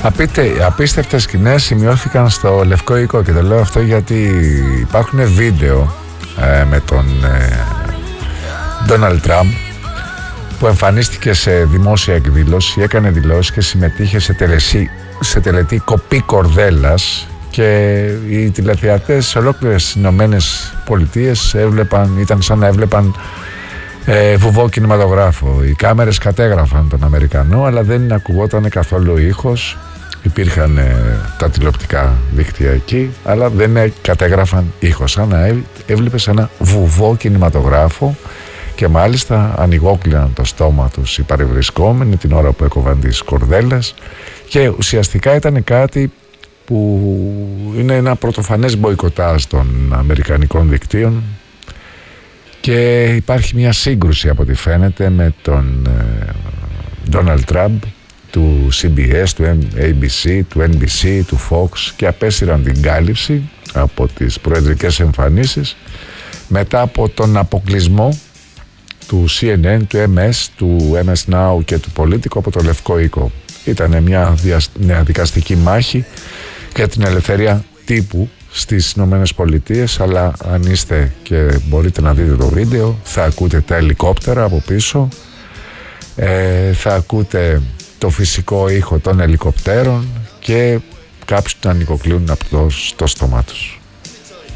Απίστευτες σκηνές σημειώθηκαν στο Λευκό Οίκο, και το λέω αυτό γιατί υπάρχουν βίντεο με τον Ντόναλντ Τραμπ που εμφανίστηκε σε δημόσια εκδήλωση, έκανε δηλώσεις και συμμετείχε σε τελετή κοπή κορδέλας, και οι τηλεθεατές σε ολόκληρες τις Ηνωμένες Πολιτείες ήταν σαν να έβλεπαν βουβό κινηματογράφο. Οι κάμερες κατέγραφαν τον Αμερικανό, αλλά δεν ακουγόταν καθόλου ο ήχος. Υπήρχαν τα τηλεοπτικά δίκτυα εκεί, αλλά δεν κατέγραφαν ήχο, σαν να έβλεπες ένα βουβό κινηματογράφο. Και μάλιστα ανοιγόκλειναν το στόμα τους οι παρευρισκόμενοι την ώρα που έκοβαν τις κορδέλες, και ουσιαστικά ήταν κάτι που είναι ένα πρωτοφανές μποϊκοτάζ των αμερικανικών δικτύων, και υπάρχει μια σύγκρουση από ό,τι φαίνεται με τον Ντόναλντ Τραμπ, του CBS, του ABC, του NBC, του Fox, και απέσυραν την κάλυψη από τις προεδρικές εμφανίσεις μετά από τον αποκλεισμό του CNN, του MS, του MS Now και του Πολίτικο από το Λευκό Οίκο. Ήταν μια δικαστική μάχη για την ελευθερία τύπου στις Ηνωμένες Πολιτείες, αλλά αν είστε και μπορείτε να δείτε το βίντεο, θα ακούτε τα ελικόπτερα από πίσω, θα ακούτε το φυσικό ήχο των ελικοπτέρων και κάποιους να νοικοκλείουν από το στόμα τους.